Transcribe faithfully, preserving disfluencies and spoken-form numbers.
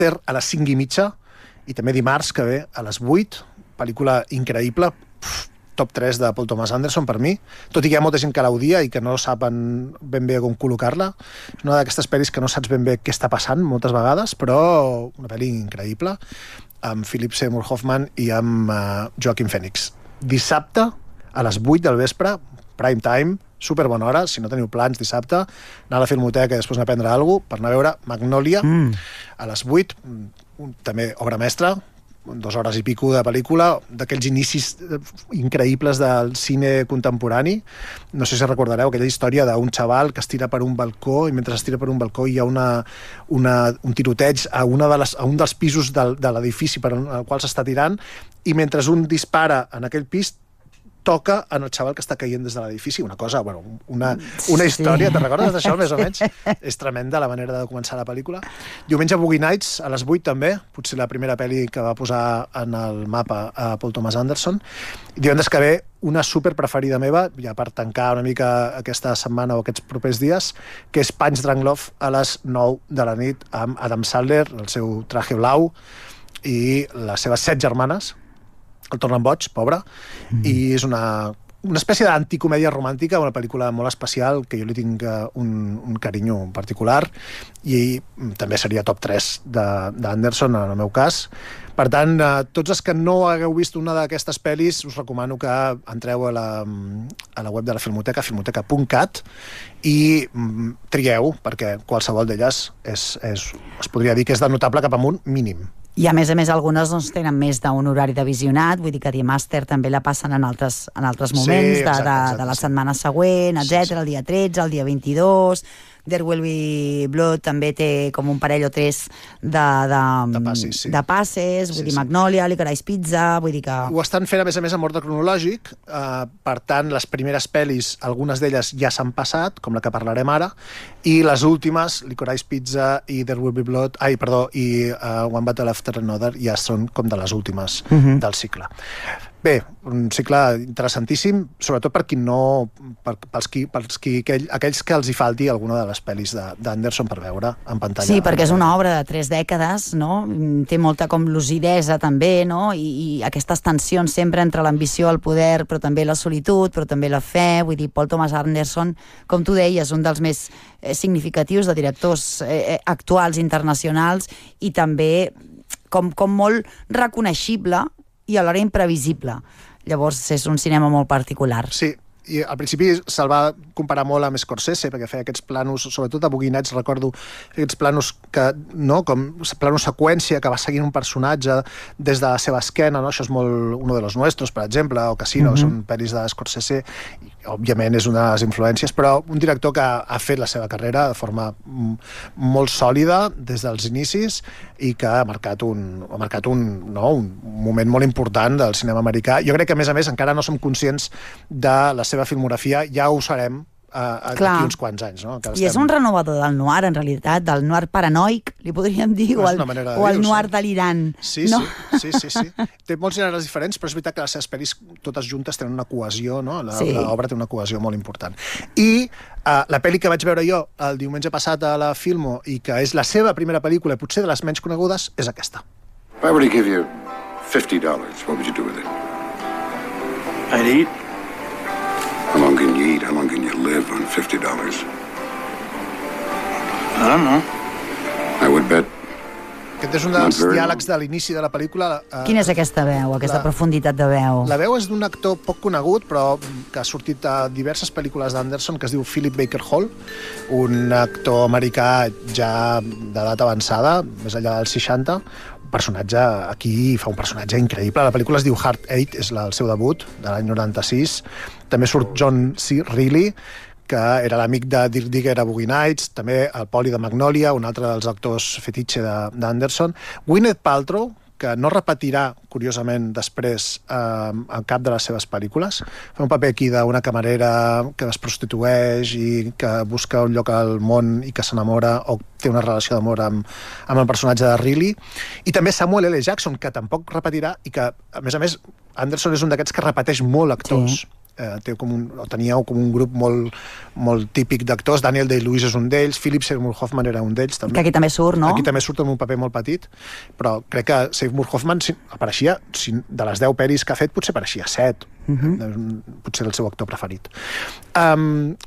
Master a les cinc i mitja, i també dimarts que ve a les vuit, pel·lícula increïble, Uf, top tres de Paul Thomas Anderson per mi, tot i que hi ha molta gent que l'odia i que no saben ben bé com col·locar-la. És una d'aquestes pel·lis que no saps ben bé què està passant moltes vegades, però una pel·li increïble, amb Philip Seymour Hoffman i amb uh, Joaquin Phoenix. Dissabte, a les vuit del vespre, prime time, super bona hora, si no teniu plans dissabte, anar a la Filmoteca i després anar a prendre alguna cosa per anar a veure Magnolia, mm. a les vuit, també obra mestra, dues hores i pico de pel·lícula, d'aquells inicis increïbles del cine contemporani. No sé si recordareu aquella història d'un xaval que es tira per un balcó i mentre es tira per un balcó hi ha una, una, un tiroteig a, una de les, a un dels pisos del, de l'edifici per al qual s'està tirant, i mentre un dispara en aquell pis toca en el xaval que està caient des de l'edifici. Una cosa, bueno, una, una història, sí. Te'n recordes d'això, més o menys? És tremenda la manera de començar la pel·lícula. Diumenge Boogie Nights, a les vuit també, potser la primera pel·li que va posar en el mapa a Paul Thomas Anderson. Divendres que ve, una super preferida meva, ja per tancar una mica aquesta setmana o aquests propers dies, que és Punch Drunk Love a les nou de la nit amb Adam Sandler, el seu traje blau, i les seves set germanes, el tornen boig, pobre, mm. i és una, una espècie d'anticomèdia romàntica, una pel·lícula molt especial, que jo li tinc un, un carinyo particular, i també seria top tres d'Anderson, en el meu cas. Per tant, tots els que no hagueu vist una d'aquestes pel·lis, us recomano que entreu a la, a la web de la Filmoteca, filmoteca punt cat, i trieu, perquè qualsevol d'elles és, és, es podria dir que és de notable cap amunt mínim. I a més a més algunes doncs, tenen més d'un horari de visionat, vull dir que The Master també la passen en altres, en altres moments, sí, exacte, de, de, de la setmana següent, etcètera, sí, sí. El dia tretze, el dia vint-i-dos... There Will Be Blood també té com un parell o tres de, de, de passes, sí. de passes vull sí, dir sí. Magnolia, Licorice Pizza, vull dir que... Ho estan fent a més a més en ordre cronològic, eh, per tant, les primeres pel·lis, algunes d'elles ja s'han passat, com la que parlarem ara, i les últimes, Licorice Pizza i There Will Be Blood, ai, perdó, i uh, One Battle After Another, ja són com de les últimes uh-huh. del cicle. Bé, un cicle interessantíssim, sobretot per qui no, per, pels qui, pels qui, aquell, aquells que els hi falti alguna de les pel·lis d'Anderson per veure en pantalla. Sí, perquè és una obra de tres dècades, no? Té molta com lucidesa també, no? I, i aquestes tensions sempre entre l'ambició, el poder, però també la solitud, però també la fe. Vull dir, Paul Thomas Anderson, com tu deies, un dels més eh, significatius de directors eh, actuals internacionals, i també com, com molt reconeixible i alhora imprevisible. Llavors és un cinema molt particular. Sí, i al principi se'l va comparar molt amb Scorsese, perquè feia aquests planos, sobretot a Boogie Nights recordo aquests planos que, no, com planos seqüència, que va seguint un personatge des de la seva esquena, no? Això és molt Uno de los Nuestros, per exemple, o Casino, mm-hmm. són pel·lis de Scorsese, i, òbviament és una de les influències, però un director que ha fet la seva carrera de forma molt sòlida des dels inicis i que ha marcat un, ha marcat un, no, un moment molt important del cinema americà. Jo crec que, a més a més, encara no som conscients de la seva filmografia, ja ho serem uh, d'aquí uns quants anys. No? I és un renovador del noir, en realitat, del noir paranoic, li podríem dir, o el, o el noir sí. delirant. Sí, no? sí, sí, sí, sí. Té molts gèneres diferents, però és veritat que les seves pel·lis totes juntes tenen una cohesió, no? La, sí. L'obra té una cohesió molt important. I uh, la pel·li que vaig veure jo el diumenge passat a la Filmo, i que és la seva primera pel·lícula, i potser de les menys conegudes, és aquesta. If I were to give you fifty dollars, what would you do with it? I'd eat. How long can you eat? How long can you live on fifty dollars? I don't know. I would bet. Aquest és un dels diàlegs de l'inici de la pel·lícula. Eh, Quina és aquesta veu, aquesta la, profunditat de veu? La veu és d'un actor poc conegut, però que ha sortit a diverses pel·lícules d'Anderson, que es diu Philip Baker Hall, un actor americà ja d'edat avançada, més enllà dels seixanta, un personatge, aquí fa un personatge increïble. La pel·lícula es diu Heart Eight, és el seu debut, de l'any noranta-sis. També surt John C. Reilly, que era l'amic de Dirk Diggler a Boogie Nights, també el Poli de Magnolia, un altre dels actors fetitxe d'Anderson. Gwyneth Paltrow, que no repetirà, curiosament, després eh, en cap de les seves pel·lícules. Fa un paper aquí d'una camarera que es prostitueix i que busca un lloc al món i que s'enamora o té una relació d'amor amb, amb el personatge de Reilly. I també Samuel L. Jackson, que tampoc repetirà i que, a més a més, Anderson és un d'aquests que repeteix molt actors. Sí. eh, té com un, o teníeu com un grup molt, molt típic d'actors. Daniel Day-Lewis és un d'ells, Philip Seymour Hoffman era un d'ells també. Que aquí també surt, no? Aquí també surt amb un paper molt petit, però crec que Seymour Hoffman si, apareixia, si, de les deu pel·lis que ha fet, potser apareixia set. Uh-huh. Potser el seu actor preferit. Um,